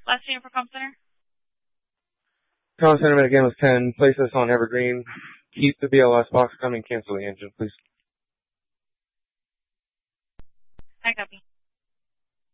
Last name for Comm Center? Comm Center again was 10. Place us on Evergreen. Keep the BLS box coming. Cancel the engine, please. I copy.